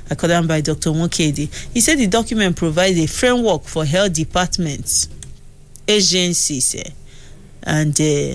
according by Dr. Mokedi. He said the document provides a framework for health departments, agencies, and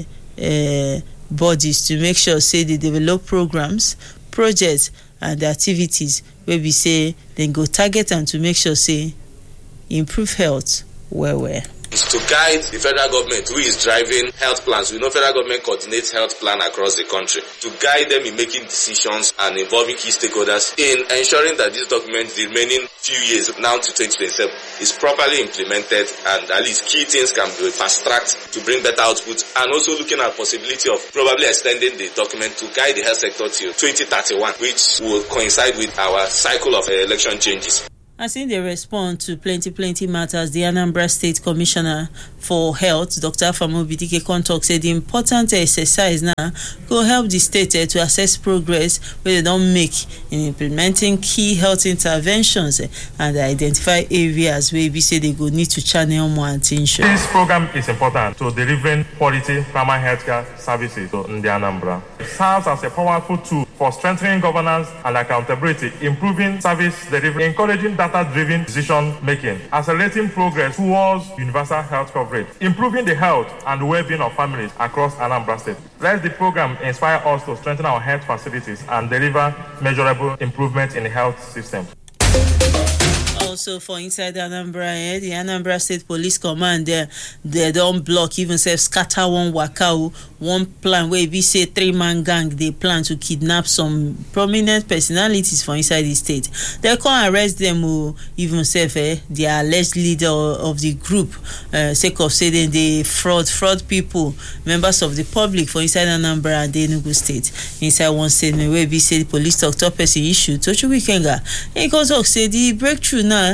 bodies to make sure say they develop programs, projects, and activities where we say then go target and to make sure say improve health where. To guide the federal government who is driving health plans. We know federal government coordinates health plan across the country. To guide them in making decisions and involving key stakeholders in ensuring that this document, the remaining few years now to 2027, is properly implemented and at least key things can be fast-tracked to bring better output, and also looking at possibility of probably extending the document to guide the health sector till 2031, which will coincide with our cycle of election changes. As in they respond to plenty matters, the Anambra State Commissioner for Health, Dr. Afamo Bidike Kontok, said the important exercise now will help the state to assess progress where they don't make in implementing key health interventions and identify areas where we say they go need to channel more attention. This program is important to delivering quality primary healthcare services in the Anambra. It serves as a powerful tool for strengthening governance and accountability, improving service delivery, encouraging data-driven decision-making, accelerating progress towards universal health coverage, improving the health and well-being of families across Anambra State. Let the program inspire us to strengthen our health facilities and deliver measurable improvements in the health system. Also for inside Anambra, the Anambra State Police Command, they don't block, even say scatter one wakao, one plan where we say 3-man gang, they plan to kidnap some prominent personalities for inside the state. They can't arrest them or even say the alleged leader of the group, sake of saying they fraud people, members of the public for inside Anambra and the Enugu State. Inside one statement where we say the police top person issue, Tochu Wikenga, he goes say the breakthrough now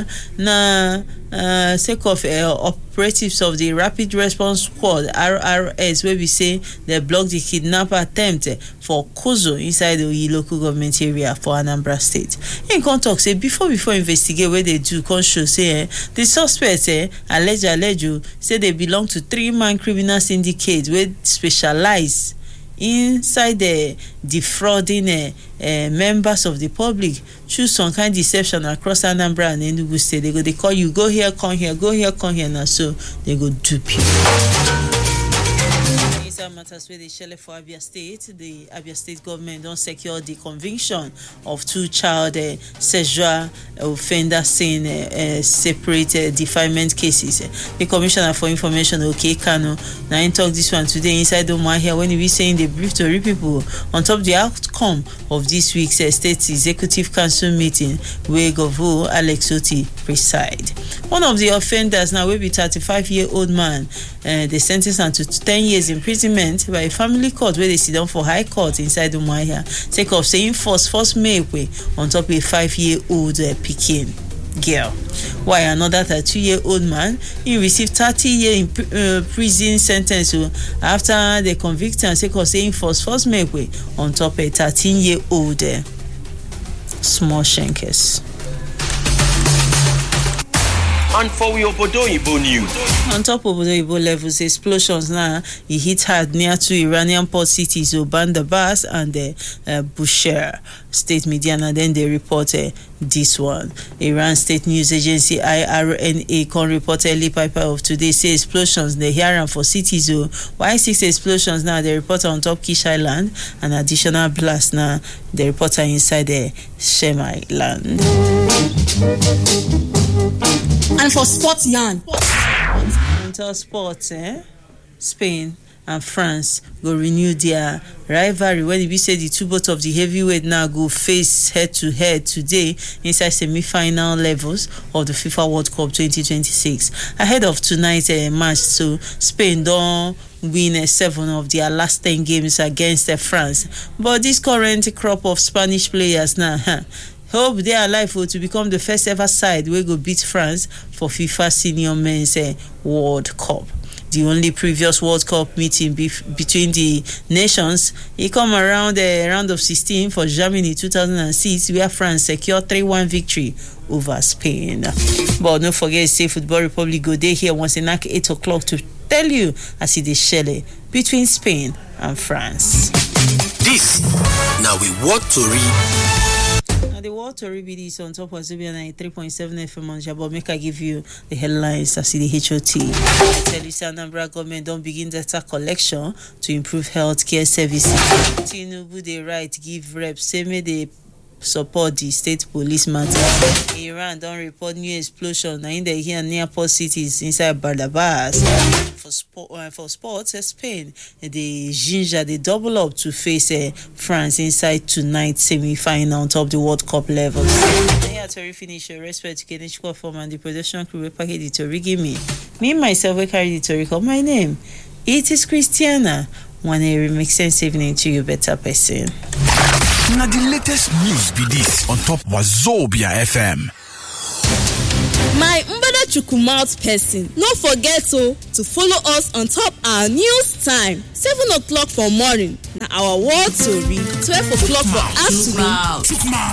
sake of operatives of the Rapid Response Squad RRS, where we say they blocked the kidnap attempt for Kozo inside the local government area for Anambra State. In contact say before investigate where they do show say the suspects alleged say they belong to 3-man criminal syndicate where specialize inside the defrauding members of the public through some kind of deception across Anambra and Enugu State. They call you, go here, come here, go here, come here, now so they go dupe you. Matters where they shell for Abia State. The Abia State government don't secure the conviction of 2 child sexual offenders in separate defilement cases. The Commissioner for Information, OK Kano, now in talk this one today inside Omar here when he be saying the brief to people on top of the outcome of this week's State Executive Council meeting where Govo Alex Oti preside. One of the offenders now will be 35-year-old man. They sentenced him to 10 years imprisonment by a family court where they sit down for high court inside Umuahia, sake of saying force make way on top of a 5-year-old Pekin girl. While another 32-year-old man, he received 30-year prison sentence after they convicted him sake of saying force make way on top of a 13-year-old small shankers. And for we Obodo Ibo news. On top of Obodo Ibo levels, explosions now it hit hard near to Iranian port cities of Bandar Abbas and Bushehr. State media and then they reported this one. Iran State News Agency IRNA can reportedly paper of today say explosions they hear for cities. Why 6 explosions now they report on top Kish Island and additional blast now they report inside the Shem Island. And for sports yarn. Until sports, Spain and France go renew their rivalry when we say the 2 both of the heavyweight now go face head-to-head today inside semi-final levels of the FIFA World Cup 2026. Ahead of tonight's match, so Spain don't win 7 of their last 10 games against France. But this current crop of Spanish players now, hope they are alive to become the first ever side where go beat France for FIFA Senior Men's World Cup. The only previous World Cup meeting between the nations, it come around the round of 16 for Germany 2006, where France secured 3-1 victory over Spain. But don't forget, say Football Republic go there here once in 8 o'clock to tell you as it is shelley between Spain and France. This now we want to read. Now the World Tori BD on top of Zubia 93.7 FM on Jabo. Make I give you the headlines as the HOT. I tell you, Anambra government don't begin data collection to improve healthcare services. Tinubu they right give reps say may they support the state police matter. Iran don't report new explosion in the here near port cities inside Bardabas. For sports, Spain the ginger they double up to face France inside tonight semi-final on top the World Cup level. Here to finish your respect to Kenishko form and the production crew package the Tori give me myself we carry the Tori call my name. It is Christiana. One remix sense evening to you better person. Now the latest news be this on top Wazobia FM. My Mbada Chukumouth person, no forget to follow us on top our news time. 7 o'clock for morning. Now our World Tori, 12 o'clock for afternoon.